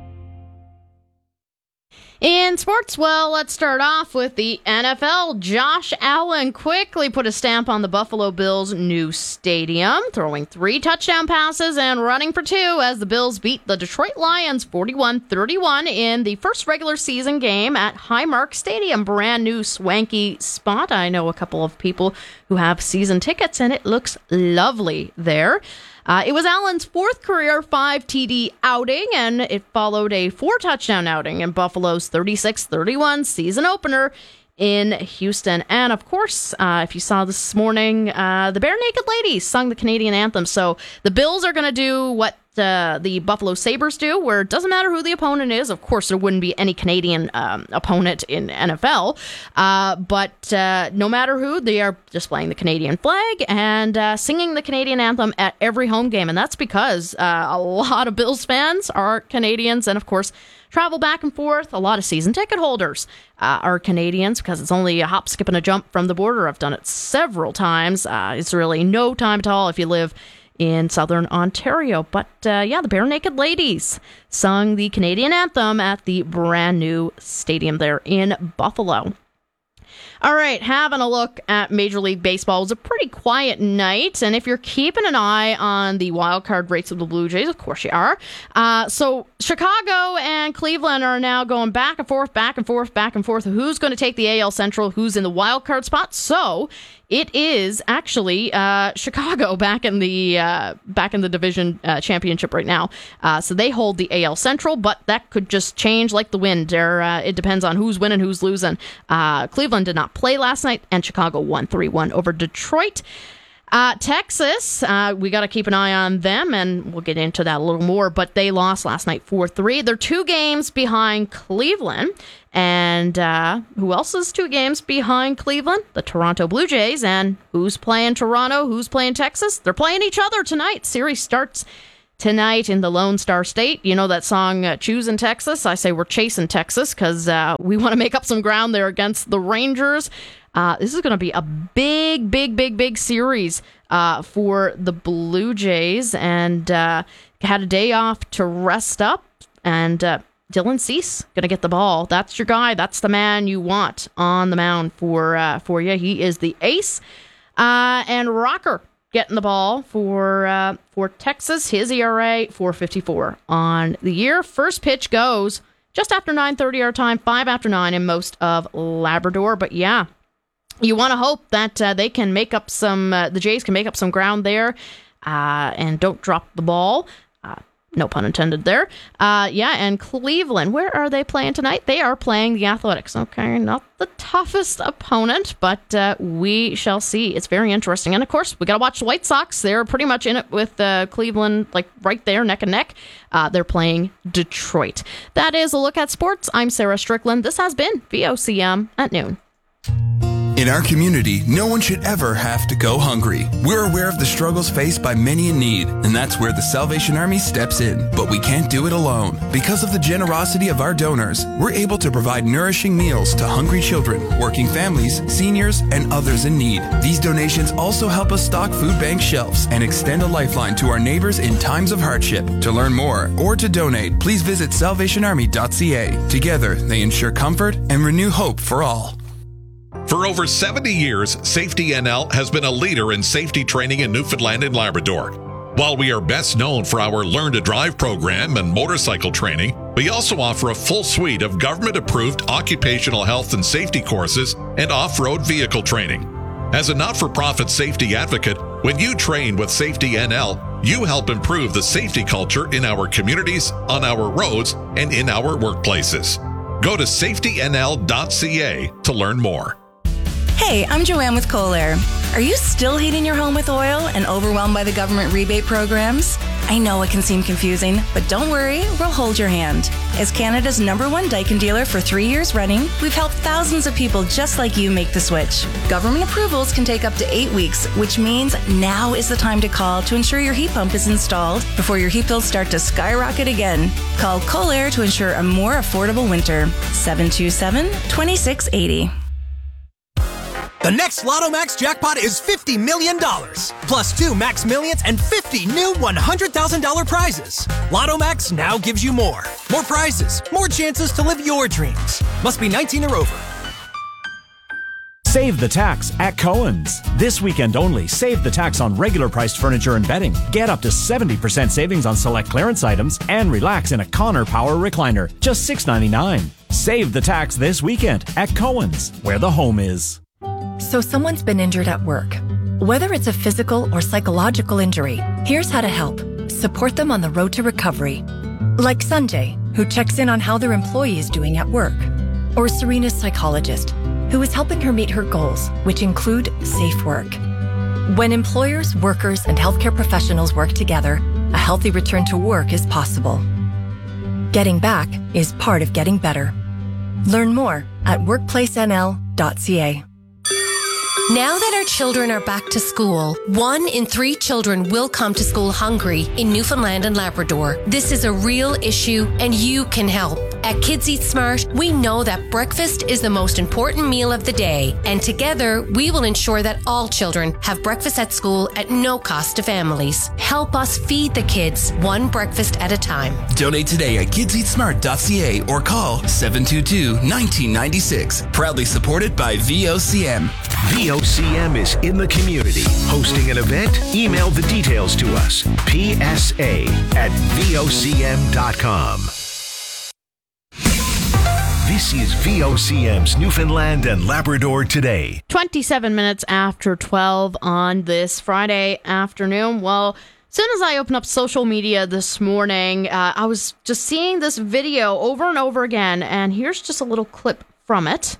In sports, well, let's start off with the N F L. Josh Allen quickly put a stamp on the Buffalo Bills' new stadium, throwing three touchdown passes and running for two as the Bills beat the Detroit Lions forty-one thirty-one in the first regular season game at Highmark Stadium. Brand new swanky spot. I know a couple of people who have season tickets, and it looks lovely there. Uh, it was Allen's fourth career five T D outing, and it followed a four-touchdown outing in Buffalo's thirty-six thirty-one season opener in Houston. And, of course, uh, if you saw this morning, uh, the Bare Naked Ladies sung the Canadian anthem. So the Bills are going to do what uh, the Buffalo Sabres do, where it doesn't matter who the opponent is. Of course, there wouldn't be any Canadian um, opponent in N F L. Uh, but uh, no matter who, they are displaying the Canadian flag and uh, singing the Canadian anthem at every home game. And that's because uh, a lot of Bills fans are Canadians and, of course, travel back and forth. A lot of season ticket holders uh, are Canadians because it's only a hop, skip, and a jump from the border. I've done it several times. Uh, it's really no time at all if you live in southern Ontario. But uh, yeah, the Bare Naked Ladies sung the Canadian anthem at the brand new stadium there in Buffalo. All right, having a look at Major League Baseball. It was a pretty quiet night, and if you're keeping an eye on the wild card race of the Blue Jays, of course you are. Uh, so Chicago and Cleveland are now going back and forth, back and forth, back and forth. Who's going to take the A L Central? Who's in the wild card spot? So it is actually uh, Chicago back in the uh, back in the division uh, championship right now. Uh, so they hold the A L Central, but that could just change like the wind. There, uh, it depends on who's winning, who's losing. Uh, Cleveland did not play last night, and Chicago won three one over Detroit. Uh, Texas, uh, we got to keep an eye on them, and we'll get into that a little more, but they lost last night four three. They're two games behind Cleveland, and uh, who else is two games behind Cleveland? The Toronto Blue Jays, and who's playing Toronto? Who's playing Texas? They're playing each other tonight. Series starts tonight in the Lone Star State. You know that song, uh, Choosing Texas? I say we're chasing Texas because uh, we want to make up some ground there against the Rangers. Uh, this is going to be a big, big, big, big series uh, for the Blue Jays, and uh, had a day off to rest up, and uh, Dylan Cease going to get the ball. That's your guy. That's the man you want on the mound for uh, for you. He is the ace. Uh, and Rocker getting the ball for uh, for Texas. His E R A four fifty-four on the year. First pitch goes just after nine thirty our time, five after nine in most of Labrador. But yeah, you want to hope that uh, they can make up some, uh, the Jays can make up some ground there uh, and don't drop the ball. Uh, no pun intended there. Uh, yeah, and Cleveland, where are they playing tonight? They are playing the Athletics. Okay, not the toughest opponent, but uh, we shall see. It's very interesting. And of course, we got to watch the White Sox. They're pretty much in it with uh, Cleveland, like right there, neck and neck. Uh, they're playing Detroit. That is a look at sports. I'm Sarah Strickland. This has been V O C M at noon. In our community, no one should ever have to go hungry. We're aware of the struggles faced by many in need, and that's where the Salvation Army steps in. But we can't do it alone. Because of the generosity of our donors, we're able to provide nourishing meals to hungry children, working families, seniors, and others in need. These donations also help us stock food bank shelves and extend a lifeline to our neighbors in times of hardship. To learn more or to donate, please visit salvation army dot c a. Together, they ensure comfort and renew hope for all. For over seventy years, Safety N L has been a leader in safety training in Newfoundland and Labrador. While we are best known for our Learn to Drive program and motorcycle training, we also offer a full suite of government-approved occupational health and safety courses and off-road vehicle training. As a not-for-profit safety advocate, when you train with Safety N L, you help improve the safety culture in our communities, on our roads, and in our workplaces. Go to safety n l dot c a to learn more. Hey, I'm Joanne with Colair. Are you still heating your home with oil and overwhelmed by the government rebate programs? I know it can seem confusing, but don't worry, we'll hold your hand. As Canada's number one Daikin dealer for three years running, we've helped thousands of people just like you make the switch. Government approvals can take up to eight weeks, which means now is the time to call to ensure your heat pump is installed before your heat bills start to skyrocket again. Call Colair to ensure a more affordable winter. seven two seven, two six eight zero. The next Lotto Max jackpot is fifty million dollars, plus two Max Millions and fifty new one hundred thousand dollars prizes. Lotto Max now gives you more. More prizes, more chances to live your dreams. Must be nineteen or over. Save the tax at Cohen's. This weekend only, save the tax on regular priced furniture and bedding. Get up to seventy percent savings on select clearance items and relax in a Connor Power recliner, just six ninety-nine. Save the tax this weekend at Cohen's, where the home is. So someone's been injured at work. Whether it's a physical or psychological injury, here's how to help. Support them on the road to recovery. Like Sanjay, who checks in on how their employee is doing at work. Or Serena's psychologist, who is helping her meet her goals, which include safe work. When employers, workers, and healthcare professionals work together, a healthy return to work is possible. Getting back is part of getting better. Learn more at workplace n l dot c a. Now that our children are back to school, one in three children will come to school hungry in Newfoundland and Labrador. This is a real issue and you can help. At Kids Eat Smart, we know that breakfast is the most important meal of the day, and together we will ensure that all children have breakfast at school at no cost to families. Help us feed the kids one breakfast at a time. Donate today at kids eat smart dot c a or call seven two two, one nine nine six. Proudly supported by V O C M. V O C M is in the community. Hosting an event? Email the details to us. P S A at V O C M dot com. This is V O C M's Newfoundland and Labrador Today. twenty-seven minutes after twelve on this Friday afternoon. Well, as soon as I opened up social media this morning, uh, I was just seeing this video over and over again, and here's just a little clip from it.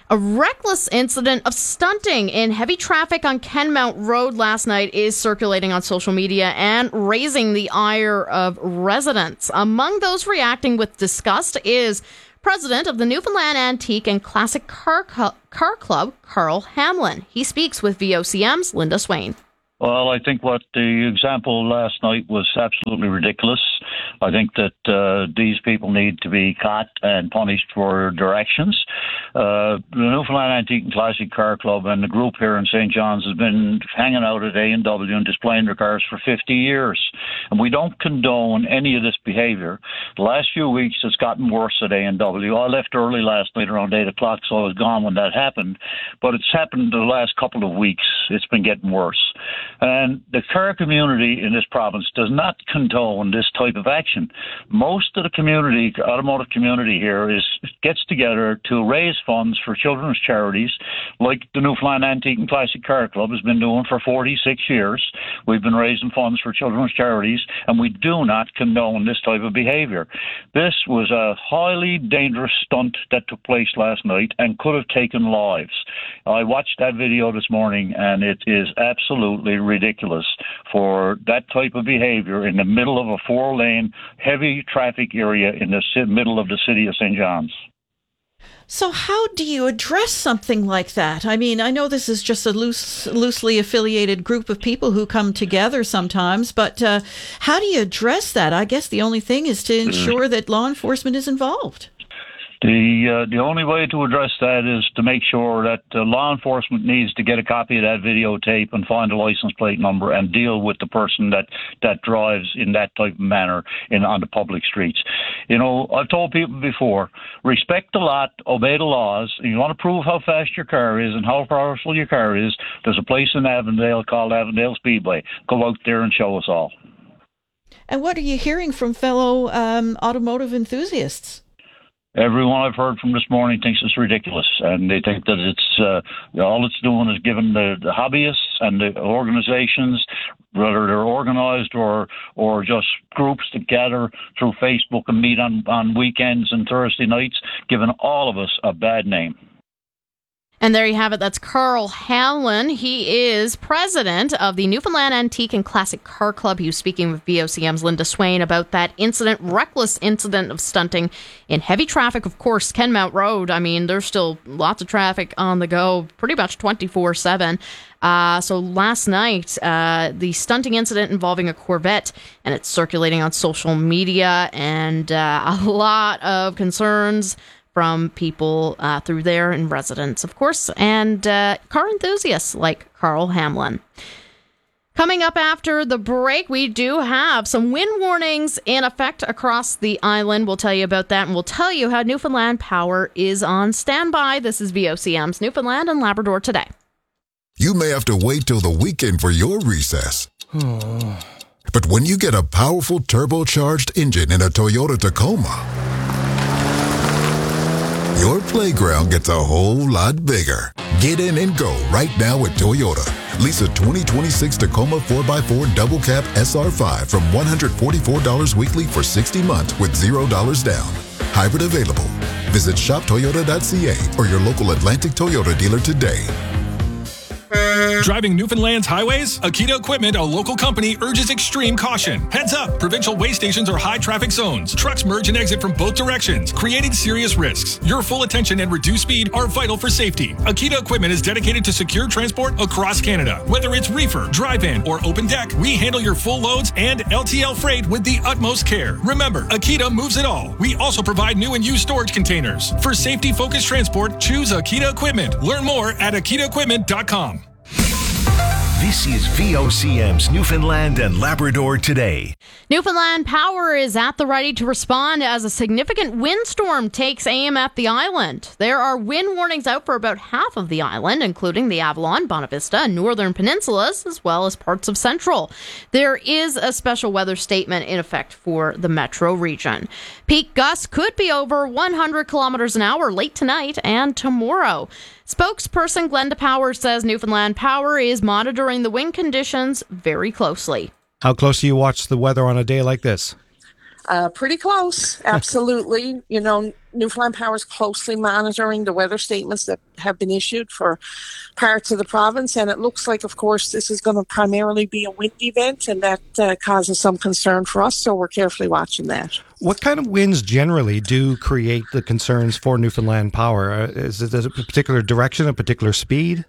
A reckless incident of stunting in heavy traffic on Kenmount Road last night is circulating on social media and raising the ire of residents. Among those reacting with disgust is president of the Newfoundland Antique and Classic Car, Car Club, Carl Hamlin. He speaks with V O C M's Linda Swain. Well, I think what the example last night was absolutely ridiculous. I think that uh, these people need to be caught and punished for their actions. Uh, the Newfoundland Antique and Classic Car Club and the group here in Saint John's has been hanging out at A and W and displaying their cars for fifty years. And we don't condone any of this behavior. The last few weeks it's gotten worse at A and W. I left early last night around eight o'clock, so I was gone when that happened. But it's happened the last couple of weeks. It's been getting worse. And the car community in this province does not condone this type of action. Most of the community, automotive community here, is gets together to raise funds for children's charities, like the Newfoundland Antique and Classic Car Club has been doing for forty-six years. We've been raising funds for children's charities, and we do not condone this type of behavior. This was a highly dangerous stunt that took place last night and could have taken lives. I watched that video this morning, and it is absolutely ridiculous for that type of behavior in the middle of a four-lane, heavy traffic area in the middle of the city of Saint John's. So how do you address something like that? I mean, I know this is just a loose, loosely affiliated group of people who come together sometimes, but uh, how do you address that? I guess the only thing is to ensure that law enforcement is involved. The uh, the only way to address that is to make sure that uh, law enforcement needs to get a copy of that videotape and find a license plate number and deal with the person that, that drives in that type of manner in on the public streets. You know, I've told people before, respect the lot, obey the laws. If you want to prove how fast your car is and how powerful your car is, there's a place in Avondale called Avondale Speedway. Go out there and show us all. And what are you hearing from fellow um, automotive enthusiasts? Everyone I've heard from this morning thinks it's ridiculous, and they think that it's uh, all it's doing is giving the, the hobbyists and the organizations, whether they're organized or or just groups that gather through Facebook and meet on, on weekends and Thursday nights, giving all of us a bad name. And there you have it. That's Carl Hamlin. He is president of the Newfoundland Antique and Classic Car Club. He was speaking with V O C M's Linda Swain about that incident, reckless incident of stunting in heavy traffic. Of course, Kenmount Road, I mean, there's still lots of traffic on the go, pretty much twenty-four seven. Uh, so last night, uh, the stunting incident involving a Corvette, and it's circulating on social media, and uh, a lot of concerns from people uh, through there and residents, of course, and uh, car enthusiasts like Carl Hamlin. Coming up after the break, we do have some wind warnings in effect across the island. We'll tell you about that, and we'll tell you how Newfoundland Power is on standby. This is V O C M's Newfoundland and Labrador Today. You may have to wait till the weekend for your recess. But when you get a powerful turbocharged engine in a Toyota Tacoma, your playground gets a whole lot bigger. Get in and go right now at Toyota. Lease a twenty twenty-six Tacoma four by four Double Cab S R five from one hundred forty-four dollars weekly for sixty months with zero dollars down. Hybrid available. Visit shop toyota dot c a or your local Atlantic Toyota dealer today. Driving Newfoundland's highways? Akita Equipment, a local company, urges extreme caution. Heads up! Provincial way stations are high traffic zones. Trucks merge and exit from both directions, creating serious risks. Your full attention and reduced speed are vital for safety. Akita Equipment is dedicated to secure transport across Canada. Whether it's reefer, drive-in, or open deck, we handle your full loads and L T L freight with the utmost care. Remember, Akita moves it all. We also provide new and used storage containers. For safety-focused transport, choose Akita Equipment. Learn more at akita equipment dot com. This is V O C M's Newfoundland and Labrador Today. Newfoundland Power is at the ready to respond as a significant windstorm takes aim at the island. There are wind warnings out for about half of the island, including the Avalon, Bonavista, and northern peninsulas, as well as parts of Central. There is a special weather statement in effect for the metro region. Peak gusts could be over one hundred kilometers an hour late tonight and tomorrow. Spokesperson Glenda Power says Newfoundland Power is monitoring the wind conditions very closely. How close do you watch the weather on a day like this? Uh, pretty close, absolutely. You know, Newfoundland Power is closely monitoring the weather statements that have been issued for parts of the province, and it looks like, of course, this is going to primarily be a wind event, and that uh, causes some concern for us, so we're carefully watching that. What kind of winds generally do create the concerns for Newfoundland Power? Uh, is it a particular direction, a particular speed?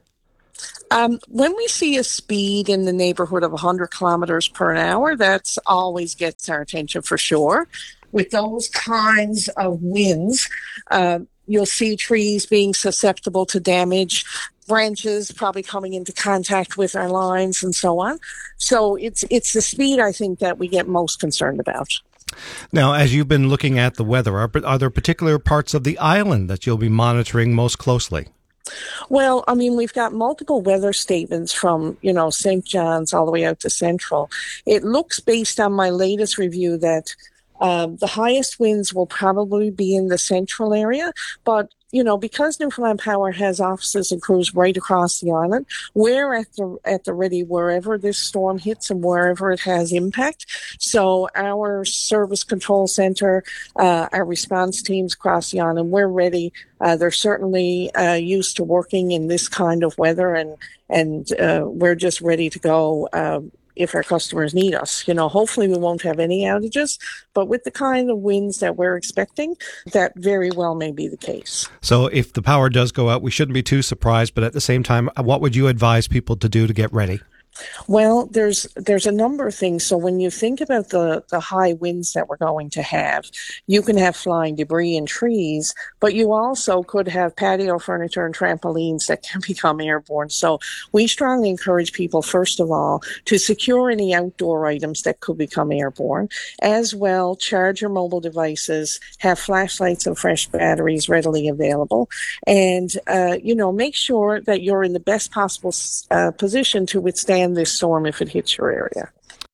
Um, when we see a speed in the neighborhood of one hundred kilometers per hour, that always gets our attention for sure. With those kinds of winds, uh, you'll see trees being susceptible to damage, branches probably coming into contact with our lines and so on. So it's it's the speed, I think, that we get most concerned about. Now, as you've been looking at the weather, are, are there particular parts of the island that you'll be monitoring most closely? Well, I mean, we've got multiple weather statements from, you know, Saint John's all the way out to Central. It looks, based on my latest review, that um, the highest winds will probably be in the central area, but you know, because Newfoundland Power has offices and crews right across the island, we're at the at the ready wherever this storm hits and wherever it has impact. So our service control center, uh, our response teams across the island, we're ready. Uh, they're certainly uh, used to working in this kind of weather, and and uh, we're just ready to go. Uh, if our customers need us. You know, hopefully we won't have any outages, but with the kind of winds that we're expecting, that very well may be the case. So if the power does go out, we shouldn't be too surprised, but at the same time, what would you advise people to do to get ready? Well, there's there's a number of things. So when you think about the, the high winds that we're going to have, you can have flying debris and trees, but you also could have patio furniture and trampolines that can become airborne. So we strongly encourage people, first of all, to secure any outdoor items that could become airborne. As well, charge your mobile devices, have flashlights and fresh batteries readily available, and, uh, you know, make sure that you're in the best possible uh, position to withstand this storm if it hits your area.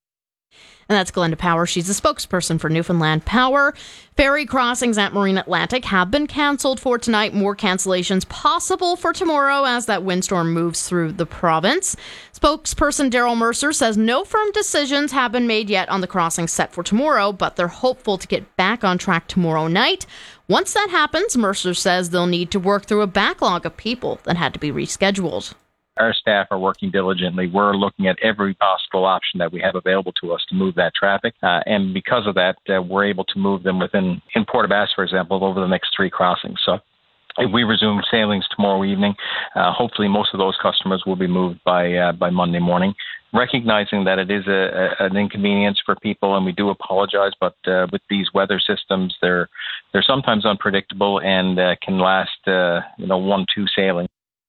And that's Glenda Power. She's the spokesperson for Newfoundland Power. Ferry crossings at Marine Atlantic have been canceled for tonight. More cancellations possible for tomorrow as that windstorm moves through the province. Spokesperson Daryl Mercer says no firm decisions have been made yet on the crossings set for tomorrow, but they're hopeful to get back on track tomorrow night. Once that happens, Mercer says they'll need to work through a backlog of people that had to be rescheduled. Our staff are working diligently. We're looking at every possible option that we have available to us to move that traffic. Uh, and because of that, uh, we're able to move them within, in Port aux Basques, for example, over the next three crossings. So if we resume sailings tomorrow evening, uh, hopefully most of those customers will be moved by uh, by Monday morning. Recognizing that it is a, a, an inconvenience for people, and we do apologize, but uh, with these weather systems, they're they're sometimes unpredictable and uh, can last, uh, you know, one, two sailings.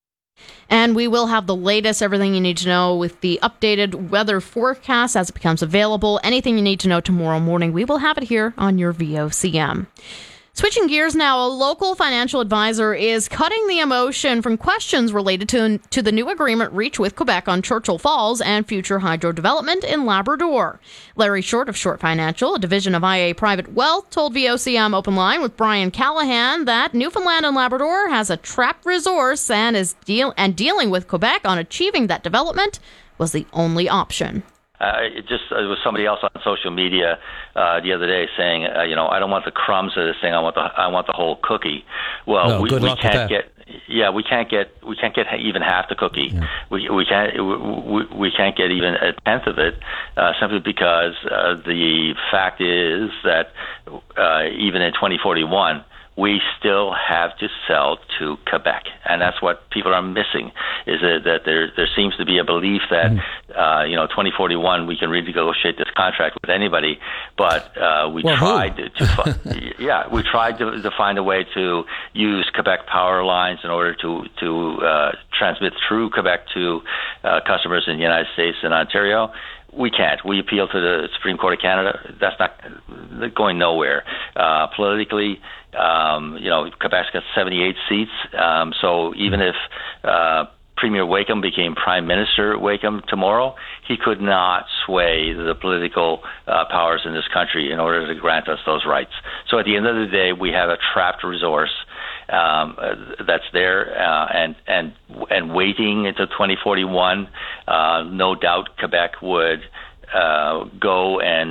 And we will have the latest, everything you need to know with the updated weather forecast as it becomes available. Anything you need to know tomorrow morning, we will have it here on your V O C M. Switching gears now, a local financial advisor is cutting the emotion from questions related to, to the new agreement reached with Quebec on Churchill Falls and future hydro development in Labrador. Larry Short of Short Financial, a division of I A Private Wealth, told V O C M Open Line with Brian Callahan that Newfoundland and Labrador has a trapped resource and is deal and dealing with Quebec on achieving that development was the only option. Uh, it just it was somebody else on social media uh, the other day saying, uh, you know, I don't want the crumbs of this thing. I want the I want the whole cookie. Well, no, we, good we luck can't with that. get. Yeah, we can't get we can't get even half the cookie. Yeah. We we can't we, we can't get even a tenth of it, uh, simply because uh, the fact is that uh, even in twenty forty-one. We still have to sell to Quebec, and that's what people are missing. Is that, that there there seems to be a belief that mm. uh, you know twenty forty-one we can renegotiate this contract with anybody, but uh, we well, tried to, to fi- yeah we tried to, to find a way to use Quebec power lines in order to to uh, transmit through Quebec to uh, customers in the United States and Ontario. We can't. We appeal to the Supreme Court of Canada. That's not going nowhere. Uh, politically, um, you know, Quebec's got seventy-eight seats. Um, so even if uh, Premier Wakeham became Prime Minister Wakeham tomorrow, he could not sway the political uh, powers in this country in order to grant us those rights. So at the end of the day, we have a trapped resource Um, uh, that's there uh, and and and waiting until twenty forty-one. Uh, no doubt Quebec would uh, go and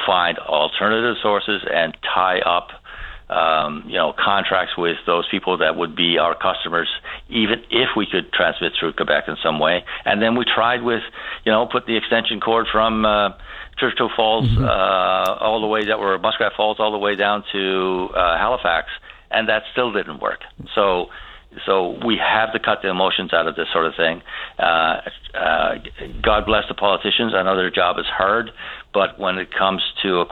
find alternative sources and tie up, um, you know, contracts with those people that would be our customers, even if we could transmit through Quebec in some way. And then we tried with, you know, put the extension cord from uh, Churchill Falls mm-hmm. uh, all the way that were Muskrat Falls all the way down to uh, Halifax, and that still didn't work. So. So we have to cut the emotions out of this sort of thing. Uh, uh, God bless the politicians. I know their job is hard, but when it comes to